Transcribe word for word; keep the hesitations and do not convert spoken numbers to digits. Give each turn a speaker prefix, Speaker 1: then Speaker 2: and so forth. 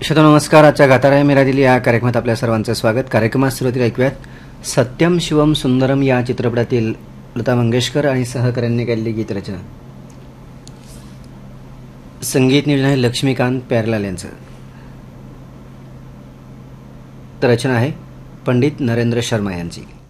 Speaker 1: श्रोतो नमस्कार. आजच्या गाता रहे मेरा दिल या कार्यक्रमात आपल्या सर्वांचं स्वागत. कार्यक्रमात सुरुवातीला ऐकूयात सत्यम शिवम सुंदरम या चित्रपटातील लता मंगेशकर आणि सहकाऱ्यांनी केलेली गीतरचना. संगीत नियोजन आहे लक्ष्मीकांत प्यारलाल यांचं. तर रचना आहे पंडित नरेंद्र शर्मा यांची.